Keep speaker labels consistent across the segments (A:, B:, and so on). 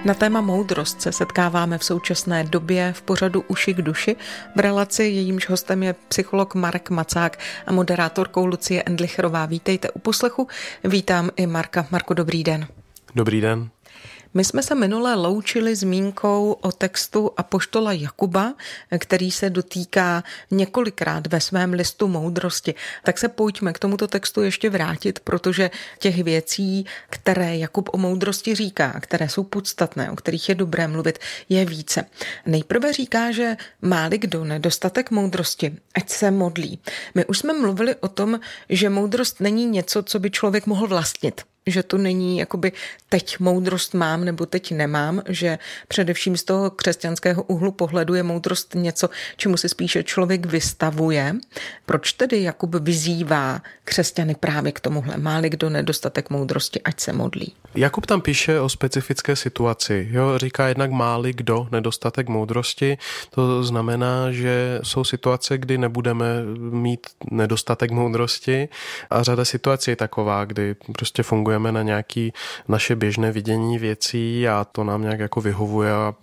A: Na téma moudrost se setkáváme v současné době v pořadu Uši k duši. V relaci jejímž hostem je psycholog Marek Macák a moderátorkou Lucie Endlicherová. Vítejte u poslechu. Vítám i Marka. Marku, dobrý den.
B: Dobrý den.
A: My jsme se minule loučili zmínkou o textu apoštola Jakuba, který se dotýká několikrát ve svém listu moudrosti. Tak se pojďme k tomuto textu ještě vrátit, protože těch věcí, které Jakub o moudrosti říká, které jsou podstatné, o kterých je dobré mluvit, je více. Nejprve říká, že má-li kdo nedostatek moudrosti, ať se modlí. My už jsme mluvili o tom, že moudrost není něco, co by člověk mohl vlastnit. Že to není jakoby teď moudrost mám nebo teď nemám, že především z toho křesťanského úhlu pohledu je moudrost něco, čemu se spíše člověk vystavuje. Proč tedy Jakub vyzývá křesťany právě k tomuhle? Má-li kdo nedostatek moudrosti, ať se modlí?
B: Jakub tam píše o specifické situaci. Říká jednak má-li kdo nedostatek moudrosti, to znamená, že jsou situace, kdy nebudeme mít nedostatek moudrosti a řada situací je taková, kdy prostě fungujeme na nějaké naše běžné vidění věcí a to nám nějak jako vyhovuje a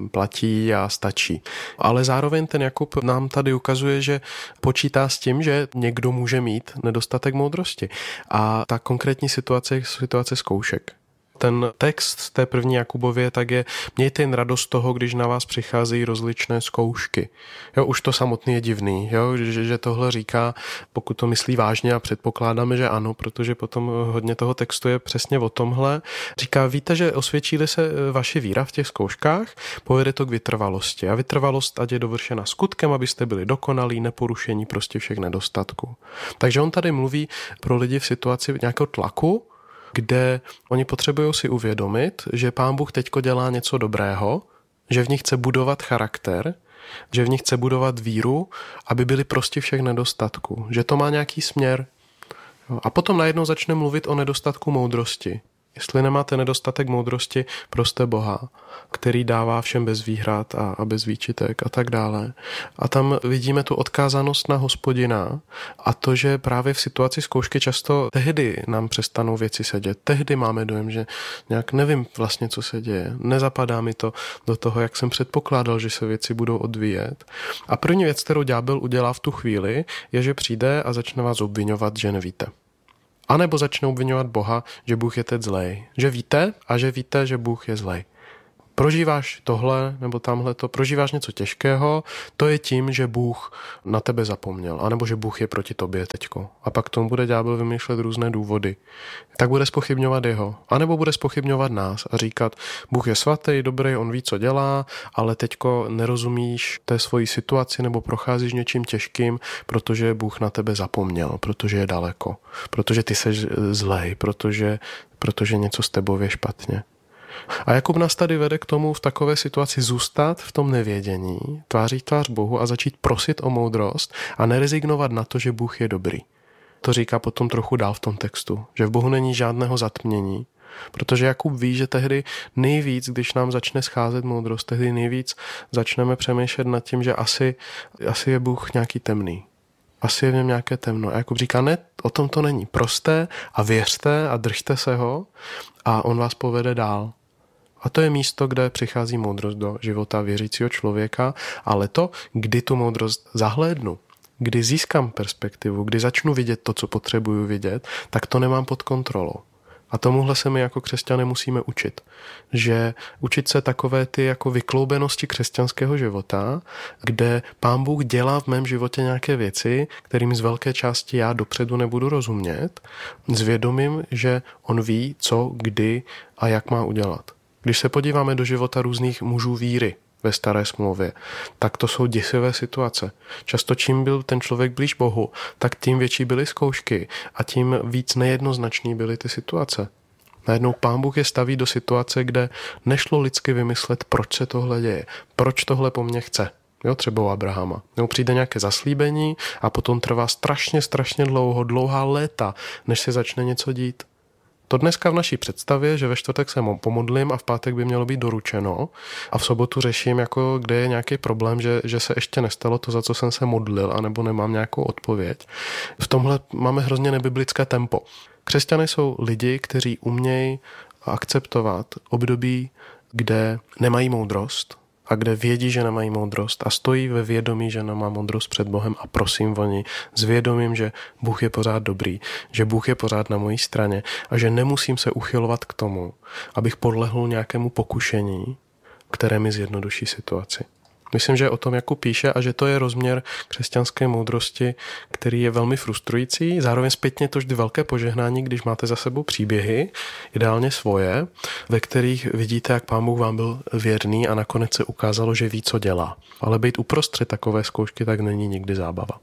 B: platí a stačí. Ale zároveň ten Jakub nám tady ukazuje, že počítá s tím, že někdo může mít nedostatek moudrosti. A ta konkrétní situace je situace zkoušek. Ten text z té první Jakubově tak je: mějte jen radost toho, když na vás přicházejí rozličné zkoušky. Už to samotný je divný, že tohle říká, pokud to myslí vážně, a předpokládáme, že ano, protože potom hodně toho textu je přesně o tomhle. Říká, víte, že osvědčí-li se vaše víra v těch zkouškách, povede to k vytrvalosti. A vytrvalost ať je dovršena skutkem, abyste byli dokonalí, neporušení prostě všech nedostatků. Takže on tady mluví pro lidi v situaci nějakého tlaku, kde oni potřebují si uvědomit, že Pán Bůh teďko dělá něco dobrého, že v nich chce budovat charakter, že v nich chce budovat víru, aby byli prostě všech nedostatků, že to má nějaký směr. A potom najednou začne mluvit o nedostatku moudrosti. Jestli nemáte nedostatek moudrosti, proste Boha, který dává všem bez výhrad a bez výčitek a tak dále. A tam vidíme tu odkázanost na Hospodina a to, že právě v situaci zkoušky často tehdy nám přestanou věci sedět. Tehdy máme dojem, že nějak nevím vlastně, co se děje. Nezapadá mi to do toho, jak jsem předpokládal, že se věci budou odvíjet. A první věc, kterou ďábel udělá v tu chvíli, je, že přijde a začne vás obviňovat, že nevíte. A nebo začnou obviňovat Boha, že Bůh je teď zlej. Že víte a že víte, že Bůh je zlej. Prožíváš tohle nebo tamhleto, prožíváš něco těžkého, to je tím, že Bůh na tebe zapomněl, anebo že Bůh je proti tobě teďko. A pak tomu bude ďábel vymýšlet různé důvody. Tak bude zpochybňovat jeho, anebo bude zpochybňovat nás a říkat, Bůh je svatý, dobrý, on ví, co dělá, ale teďko nerozumíš té svojí situaci nebo procházíš něčím těžkým, protože Bůh na tebe zapomněl, protože je daleko, protože ty seš zlej, protože něco s tebou je špatně. A Jakub nás tady vede k tomu v takové situaci zůstat v tom nevědění, tváří tvář Bohu a začít prosit o moudrost a nerezignovat na to, že Bůh je dobrý. To říká potom trochu dál v tom textu, že v Bohu není žádného zatmění, protože Jakub ví, že tehdy nejvíc, když nám začne scházet moudrost, tehdy nejvíc začneme přemýšlet nad tím, že asi je Bůh nějaký temný. Asi je v něm nějaké temno. A Jakub říká, ne, o tom to není. Proste a věřte a držte se ho a on vás povede dál. A to je místo, kde přichází moudrost do života věřícího člověka, ale to, kdy tu moudrost zahlédnu, kdy získám perspektivu, kdy začnu vidět to, co potřebuju vidět, tak to nemám pod kontrolou. A tomuhle se my jako křesťané musíme učit. Že učit se takové ty jako vykloubenosti křesťanského života, kde Pán Bůh dělá v mém životě nějaké věci, kterým z velké části já dopředu nebudu rozumět, s vědomím, že on ví, co, kdy a jak má udělat. Když se podíváme do života různých mužů víry ve Staré smlouvě, tak to jsou děsivé situace. Často čím byl ten člověk blíž Bohu, tak tím větší byly zkoušky a tím víc nejednoznačný byly ty situace. Najednou Pán Bůh je staví do situace, kde nešlo lidsky vymyslet, proč se tohle děje, proč tohle po mně chce. Třeba u Abrahama. Přijde nějaké zaslíbení a potom trvá strašně dlouhá léta, než se začne něco dít. To dneska v naší představě, že ve čtvrtek se pomodlím a v pátek by mělo být doručeno a v sobotu řeším, jako kde je nějaký problém, že se ještě nestalo to, za co jsem se modlil, anebo nemám nějakou odpověď. V tomhle máme hrozně nebiblické tempo. Křesťané jsou lidi, kteří umějí akceptovat období kde nemají moudrost a kde vědí, že nemají moudrost a stojí ve vědomí, že nemá moudrost před Bohem a prosím o ní s vědomím, že Bůh je pořád dobrý, že Bůh je pořád na mojí straně a že nemusím se uchylovat k tomu, abych podlehl nějakému pokušení, které mi zjednoduší situaci. Myslím, že o tom Jakub píše a že to je rozměr křesťanské moudrosti, který je velmi frustrující. Zároveň zpětně to vždy velké požehnání, když máte za sebou příběhy, ideálně svoje, ve kterých vidíte, jak Pán Bůh vám byl věrný a nakonec se ukázalo, že ví, co dělá. Ale být uprostřed takové zkoušky tak není nikdy zábava.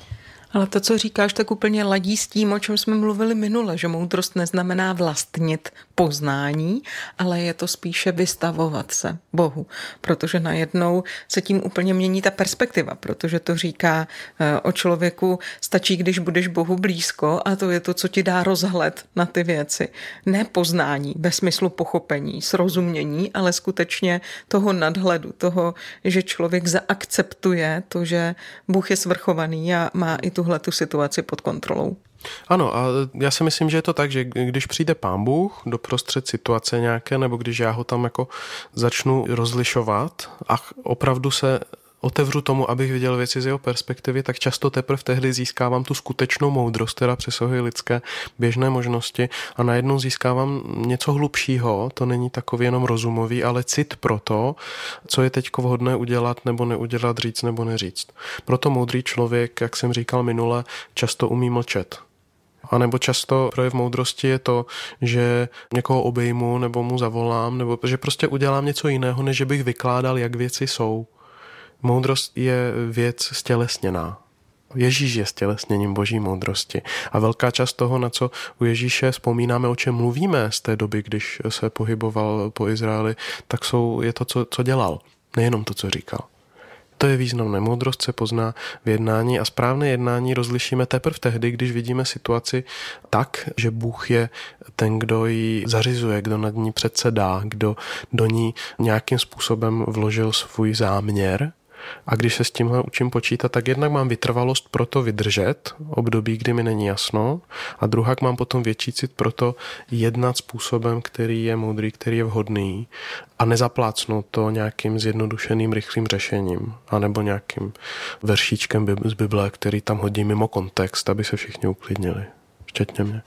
A: Ale to, co říkáš, tak úplně ladí s tím, o čem jsme mluvili minule, že moudrost neznamená vlastnit poznání, ale je to spíše vystavovat se Bohu, protože najednou se tím úplně mění ta perspektiva, protože to říká o člověku, stačí, když budeš Bohu blízko a to je to, co ti dá rozhled na ty věci. Ne poznání ve smyslu pochopení, srozumění, ale skutečně toho nadhledu, toho, že člověk zaakceptuje to, že Bůh je svrchovaný a má i tuhletu situaci pod kontrolou.
B: Ano, a já si myslím, že je to tak, že když přijde Pán Bůh do prostřed situace nějaké, nebo když já ho tam jako začnu rozlišovat a opravdu se otevřu tomu, abych viděl věci z jeho perspektivy, tak často teprve tehdy získávám tu skutečnou moudrost, která přesahuje lidské běžné možnosti a najednou získávám něco hlubšího, to není takový jenom rozumový, ale cit pro to, co je teď vhodné udělat nebo neudělat, říct nebo neříct. Proto moudrý člověk, jak jsem říkal minule, často umí mlčet. A nebo často projev moudrosti je to, že někoho obejmu nebo mu zavolám, nebo že prostě udělám něco jiného, než že bych vykládal, jak věci jsou. Moudrost je věc stělesněná. Ježíš je stělesněním boží moudrosti. A velká část toho, na co u Ježíše vzpomínáme, o čem mluvíme z té doby, když se pohyboval po Izraeli, tak je to, co dělal. Nejenom to, co říkal. To je významné. Moudrost se pozná v jednání a správné jednání rozlišíme teprve tehdy, když vidíme situaci tak, že Bůh je ten, kdo ji zařizuje, kdo nad ní předsedá, kdo do ní nějakým způsobem vložil svůj záměr. A když se s tímhle učím počítat, tak jednak mám vytrvalost pro to vydržet období, kdy mi není jasno, a druhak mám potom větší cit pro to jednat způsobem, který je moudrý, který je vhodný a nezaplácnout to nějakým zjednodušeným rychlým řešením anebo nějakým veršíčkem z Bible, který tam hodí mimo kontext, aby se všichni uklidnili, včetně mě.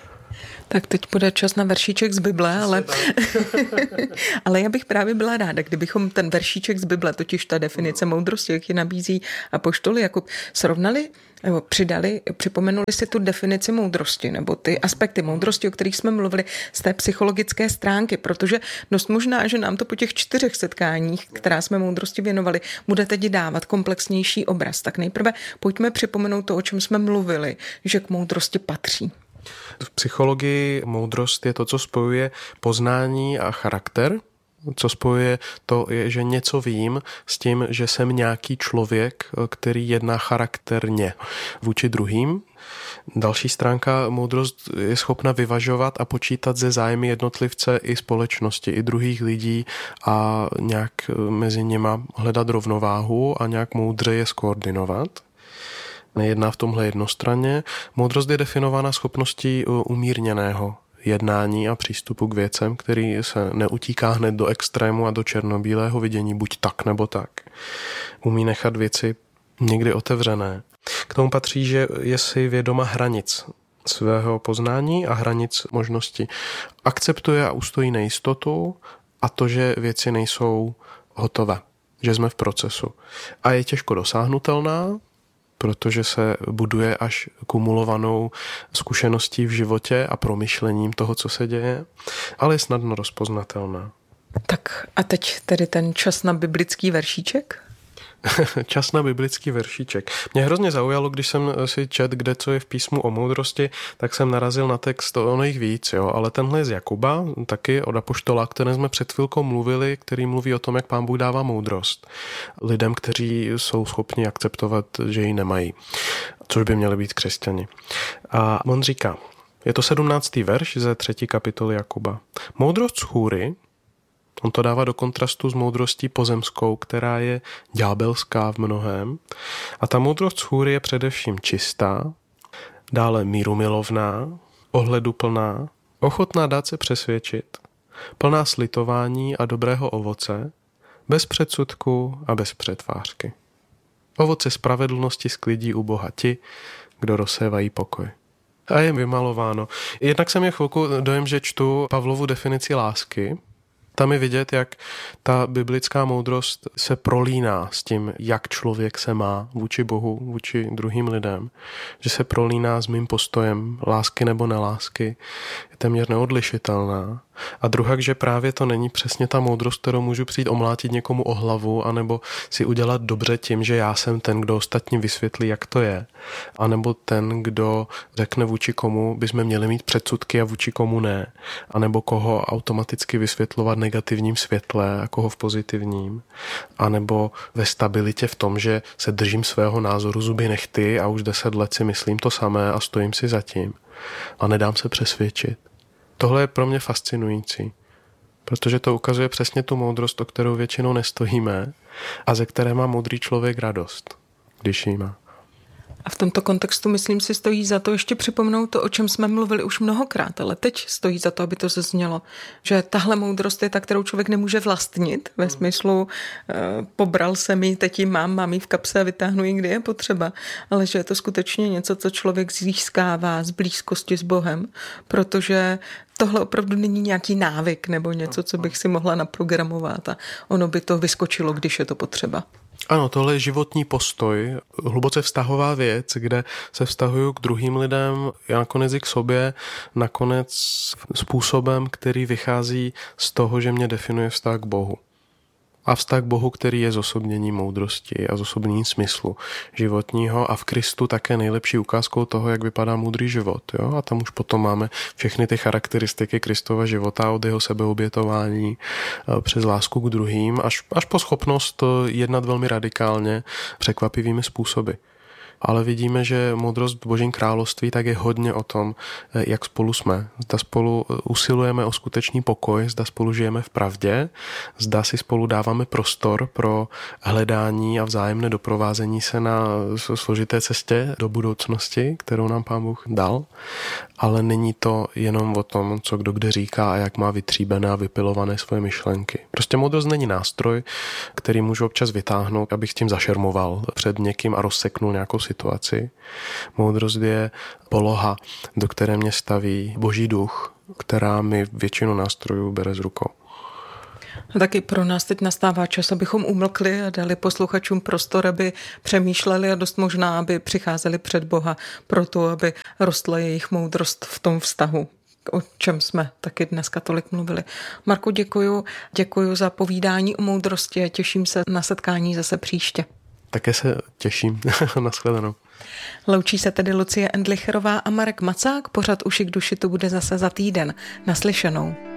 A: Tak teď bude čas na veršíček z Bible, ale já bych právě byla ráda, kdybychom ten veršíček z Bible, totiž ta definice moudrosti, jak ji nabízí apoštol Jakub, srovnali nebo připomenuli si tu definici moudrosti nebo ty aspekty moudrosti, o kterých jsme mluvili z té psychologické stránky, protože dost možná, že nám to po těch 4 setkáních, která jsme moudrosti věnovali, bude teď dávat komplexnější obraz. Tak nejprve pojďme připomenout to, o čem jsme mluvili, že k moudrosti patří.
B: V psychologii moudrost je to, co spojuje poznání a charakter. Co spojuje to, je, že něco vím s tím, že jsem nějaký člověk, který jedná charakterně vůči druhým. Další stránka, moudrost je schopna vyvažovat a počítat ze zájmy jednotlivce i společnosti, i druhých lidí a nějak mezi nima hledat rovnováhu a nějak moudře je skoordinovat. Nejedná v tomhle jednostranně. Moudrost je definována schopností umírněného jednání a přístupu k věcem, který se neutíká hned do extrému a do černobílého vidění, buď tak nebo tak. Umí nechat věci někdy otevřené. K tomu patří, že je si vědoma hranic svého poznání a hranic možností. Akceptuje a ustojí nejistotu a to, že věci nejsou hotové, že jsme v procesu. A je těžko dosáhnutelná, protože se buduje až kumulovanou zkušeností v životě a promyšlením toho, co se děje, ale je snadno rozpoznatelná.
A: Tak a teď tedy ten čas na biblický veršíček?
B: Čas na biblický veršíček. Mě hrozně zaujalo, když jsem si čet, kde co je v písmu o moudrosti, tak jsem narazil na text, ono jich víc, jo, ale tenhle je z Jakuba, taky od apoštola, které jsme před chvilkou mluvili, který mluví o tom, jak Pán Bůh dává moudrost lidem, kteří jsou schopni akceptovat, že ji nemají, což by měli být křesťani. A on říká, je to 17. verš ze 3. kapitoly Jakuba. Moudrost z hůry, on to dává do kontrastu s moudrostí pozemskou, která je ďábelská v mnohém. A ta moudrost z hůry je především čistá, dále mírumilovná, ohleduplná, ochotná dát se přesvědčit, plná slitování a dobrého ovoce, bez předsudku a bez přetvářky. Ovoce spravedlnosti sklidí u Boha ti, kdo rozsévají pokoj. A je vymalováno. Jednak jsem měl chvilku dojem, že čtu Pavlovu definici lásky. Tam je vidět, jak ta biblická moudrost se prolíná s tím, jak člověk se má vůči Bohu, vůči druhým lidem. Že se prolíná s mým postojem lásky nebo nelásky. Je téměř neodlišitelná. A druhak, že právě to není přesně ta moudrost, kterou můžu přijít omlátit někomu o hlavu, anebo si udělat dobře tím, že já jsem ten, kdo ostatní vysvětlí, jak to je. A nebo ten, kdo řekne, vůči komu bychom měli mít předsudky a vůči komu ne. A nebo koho automaticky vysvětlovat negativním světle a koho v pozitivním. A nebo ve stabilitě v tom, že se držím svého názoru zuby nehty a už 10 let si myslím to samé a stojím si za tím. A nedám se přesvědčit. Tohle je pro mě fascinující, protože to ukazuje přesně tu moudrost, o kterou většinou nestojíme a ze které má moudrý člověk radost, když ji má.
A: A v tomto kontextu, myslím si, stojí za to ještě připomenout to, o čem jsme mluvili už mnohokrát, ale teď stojí za to, aby to zaznělo, že tahle moudrost je ta, kterou člověk nemůže vlastnit, ve smyslu pobral jsem ji, teď ji mám ji v kapse a vytáhnu ji, kdy je potřeba, ale že je to skutečně něco, co člověk získává z blízkosti s Bohem, protože tohle opravdu není nějaký návyk nebo něco, co bych si mohla naprogramovat a ono by to vyskočilo, když je to potřeba.
B: Ano, tohle je životní postoj, hluboce vztahová věc, kde se vztahuju k druhým lidem, já nakonec i k sobě, nakonec způsobem, který vychází z toho, že mě definuje vztah k Bohu. A vztah k Bohu, který je zosobnění moudrosti a zosobnění smyslu životního a v Kristu také nejlepší ukázkou toho, jak vypadá moudrý život. Jo? A tam už potom máme všechny ty charakteristiky Kristova života od jeho sebeobětování přes lásku k druhým až po schopnost jednat velmi radikálně překvapivými způsoby. Ale vidíme, že moudrost v Božím království tak je hodně o tom, jak spolu jsme. Zda spolu usilujeme o skutečný pokoj, zda spolu žijeme v pravdě, zda si spolu dáváme prostor pro hledání a vzájemné doprovázení se na složité cestě do budoucnosti, kterou nám Pán Bůh dal. Ale není to jenom o tom, co kdo kde říká a jak má vytříbené a vypilované svoje myšlenky. Prostě moudrost není nástroj, který můžu občas vytáhnout, abych s tím zašermoval před někým a rozseknul nějakou situaci. Moudrost je poloha, do které mě staví Boží duch, která mi většinu nástrojů bere z rukou.
A: A taky pro nás teď nastává čas, abychom umlkli a dali posluchačům prostor, aby přemýšleli a dost možná, aby přicházeli před Boha proto, aby rostla jejich moudrost v tom vztahu, o čem jsme taky dneska tolik mluvili. Marku, děkuju za povídání o moudrosti a těším se na setkání zase příště.
B: Také se těším. Nashledanou.
A: Loučí se tedy Lucie Endlicherová a Marek Macák. Pořad Uši k duši tu bude zase za týden. Naslyšenou.